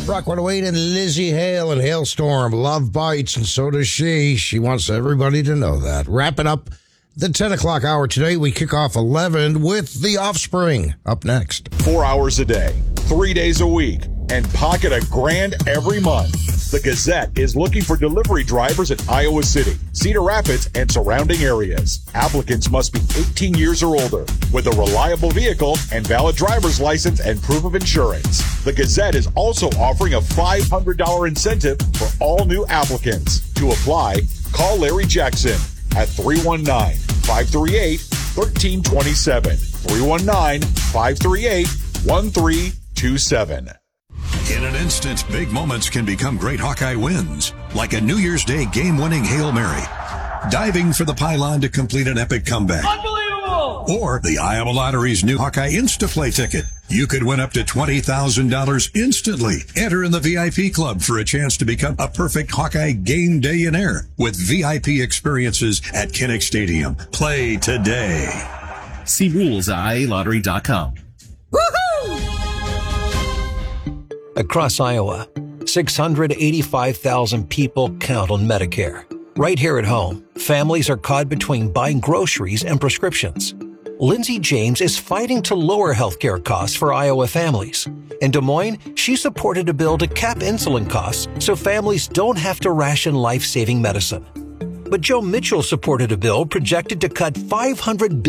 Rock 108 and Lizzie Hale and Hailstorm. Love bites, and so does she. She wants everybody to know that. Wrapping up the 10 o'clock hour today, we kick off 11 with The Offspring. Up next. 4 hours a day, 3 days a week, and pocket $1,000 every month. The Gazette is looking for delivery drivers in Iowa City, Cedar Rapids, and surrounding areas. Applicants must be 18 years or older with a reliable vehicle and valid driver's license and proof of insurance. The Gazette is also offering a $500 incentive for all new applicants. To apply, call Larry Jackson at 319-538-1327. 319-538-1327. In an instant, big moments can become great Hawkeye wins, like a New Year's Day game-winning Hail Mary, diving for the pylon to complete an epic comeback. Unbelievable! Or the Iowa Lottery's new Hawkeye Instaplay ticket. You could win up to $20,000 instantly. Enter in the VIP club for a chance to become a perfect Hawkeye game day-in-air with VIP experiences at Kinnick Stadium. Play today. See rules at IALottery.com. Woohoo! Across Iowa, 685,000 people count on Medicare. Right here at home, families are caught between buying groceries and prescriptions. Lindsay James is fighting to lower healthcare costs for Iowa families. In Des Moines, she supported a bill to cap insulin costs so families don't have to ration life-saving medicine. But Joe Mitchell supported a bill projected to cut $500 billion